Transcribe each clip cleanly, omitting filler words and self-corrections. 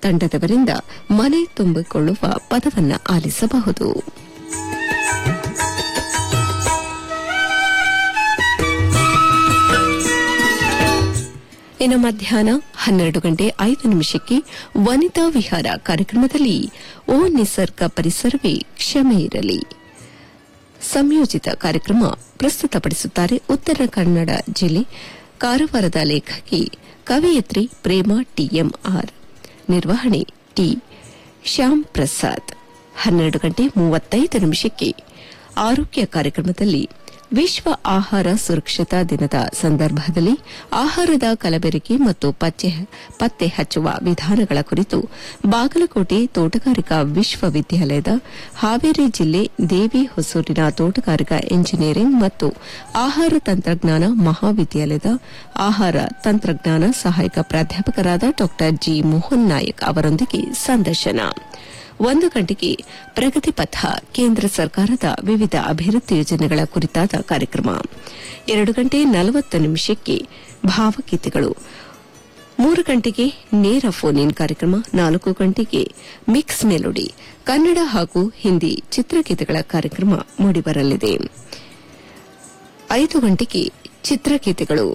ತಂಡದವರಿಂದ ಮನೆ ತುಂಬಿಕೊಳ್ಳುವ ಪದವನ್ನು ಆಲಿಸಬಹುದು. ಇನ್ನು ಮಧ್ಯಾಹ್ನ 12:05 ವನಿತಾ ವಿಹಾರ ಕಾರ್ಯಕ್ರಮದಲ್ಲಿ ಓ ನಿಸರ್ಗ ಪರಿಸರವೇ ಕ್ಷಮೆ ಇರಲಿ ಸಂಯೋಜಿತ ಕಾರ್ಯಕ್ರಮ ಪ್ರಸ್ತುತಪಡಿಸುತ್ತಾರೆ ಉತ್ತರ ಕನ್ನಡ ಜಿಲ್ಲೆ ಕಾರವಾರದ ಲೇಖಕಿ ಕವಯಿತ್ರಿ ಪ್ರೇಮಾ ಟಿಎಂಆರ್. ನಿರ್ವಹಣೆ ಟಿ ಶ್ಯಾಮ್ ಪ್ರಸಾದ್. 12:35 ಆರೋಗ್ಯ ಕಾರ್ಯಕ್ರಮದಲ್ಲಿ ವಿಶ್ವ ಆಹಾರ ಸುರಕ್ಷತಾ ದಿನದ ಸಂದರ್ಭದಲ್ಲಿ ಆಹಾರದ ಕಲಬೆರಕೆ ಮತ್ತು ಪತ್ತೆ ಹಚ್ಚುವ ವಿಧಾನಗಳ ಕುರಿತು ಬಾಗಲಕೋಟೆ ತೋಟಗಾರಿಕಾ ವಿಶ್ವವಿದ್ಯಾಲಯದ ಹಾವೇರಿ ಜಿಲ್ಲೆ ದೇವಿ ಹೊಸೂರಿನ ತೋಟಗಾರಿಕಾ ಎಂಜಿನಿಯರಿಂಗ್ ಮತ್ತು ಆಹಾರ ತಂತ್ರಜ್ಞಾನ ಮಹಾವಿದ್ಯಾಲಯದ ಆಹಾರ ತಂತ್ರಜ್ಞಾನ ಸಹಾಯಕ ಪ್ರಾಧ್ಯಾಪಕರಾದ ಡಾ ಜಿ ಮೋಹನ್ ನಾಯಕ್ ಅವರೊಂದಿಗೆ ಸಂದರ್ಶನ. 1 ಪ್ರಗತಿ ಪಥ ಕೇಂದ್ರ ಸರ್ಕಾರದ ವಿವಿಧ ಅಭಿವೃದ್ಧಿ ಯೋಜನೆಗಳ ಕುರಿತಾದ ಕಾರ್ಯಕ್ರಮ. 2:40 ಭಾವಗೀತೆಗಳು. 3 ನೇರ ಫೋನ್ ಇನ್ ಕಾರ್ಯಕ್ರಮ. 4 ಮಿಕ್ಸ್ ಮೆಲೋಡಿ ಕನ್ನಡ ಹಾಗೂ ಹಿಂದಿ ಚಿತ್ರಗೀತೆಗಳ ಕಾರ್ಯಕ್ರಮ ಮೂಡಿಬರಲಿದೆ. 5 ಚಿತ್ರಗೀತೆಗಳು.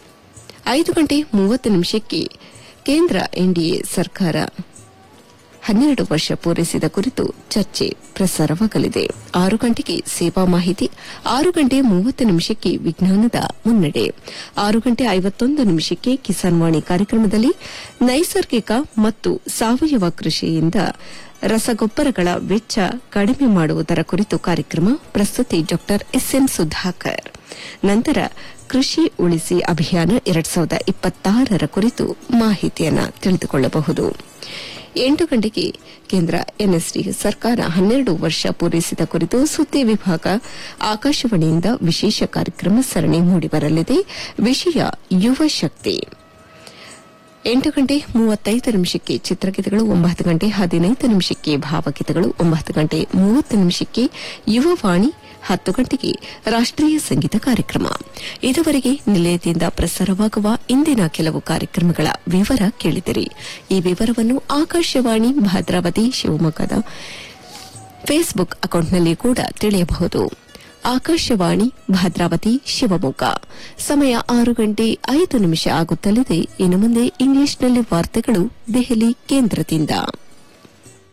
5:30 ಕೇಂದ್ರ ಎನ್ಡಿಎ ಸರ್ಕಾರ 12 ವರ್ಷ ಪೂರೈಸಿದ ಕುರಿತು ಚರ್ಚೆ ಪ್ರಸಾರವಾಗಲಿದೆ. 6 ಸೇವಾ ಮಾಹಿತಿ. 6:30 ವಿಜ್ಞಾನದ ಮುನ್ನಡೆ. 6:51 ಕಿಸಾನ್ ವಾಣಿ ಕಾರ್ಯಕ್ರಮದಲ್ಲಿ ನೈಸರ್ಗಿಕ ಮತ್ತು ಸಾವಯವ ಕೃಷಿಯಿಂದ ರಸಗೊಬ್ಬರಗಳ ವೆಚ್ಚ ಕಡಿಮೆ ಮಾಡುವುದರ ಕುರಿತು ಕಾರ್ಯಕ್ರಮ. ಪ್ರಸ್ತುತಿ ಡಾ ಎಸ್ಎಂ ಸುಧಾಕರ್. ನಂತರ ಕೃಷಿ ಉಳಿಸಿ ಅಭಿಯಾನ 2026 ಕುರಿತು ಮಾಹಿತಿಯನ್ನು ತಿಳಿದುಕೊಳ್ಳಬಹುದು. 8 ಕೇಂದ್ರ ಎನ್ಎಸ್ಡಿ ಸರ್ಕಾರ 12 ವರ್ಷ ಪೂರೈಸಿದ ಕುರಿತು ಸುದ್ದಿ ವಿಭಾಗ ಆಕಾಶವಾಣಿಯಿಂದ ವಿಶೇಷ ಕಾರ್ಯಕ್ರಮ ಸರಣಿ ಮೂಡಿಬರಲಿದೆ. ವಿಷಯ ಯುವ ಶಕ್ತಿ. 8:35 ಚಿತ್ರಗೀತೆಗಳು. 9:15 ಭಾವಗೀತೆಗಳು. 9:30 ಯುವವಾಣಿ. 10 ರಾಷ್ಟೀಯ ಸಂಗೀತ ಕಾರ್ಯಕ್ರಮ. ಇದುವರೆಗೆ ನಿಲಯದಿಂದ ಪ್ರಸಾರವಾಗುವ ಇಂದಿನ ಕೆಲವು ಕಾರ್ಯಕ್ರಮಗಳ ವಿವರ ಕೇಳಿದಿರಿ. ಈ ವಿವರವನ್ನು ಆಕಾಶವಾಣಿ ಭದ್ರಾವತಿ ಶಿವಮೊಗ್ಗದ ಫೇಸ್ಬುಕ್ ಅಕೌಂಟ್ನಲ್ಲಿ ಕೂಡ ತಿಳಿಯಬಹುದು. ಆಕಾಶವಾಣಿ ಭದ್ರಾವತಿ ಶಿವಮೊಗ್ಗ. ಸಮಯ 6:05 ಆಗುತ್ತಲಿದೆ. ಇನ್ನು ಮುಂದೆ ಇಂಗ್ಲಿಷ್ನಲ್ಲಿ ವಾರ್ತೆಗಳು ದೆಹಲಿ ಕೇಂದ್ರದಿಂದ.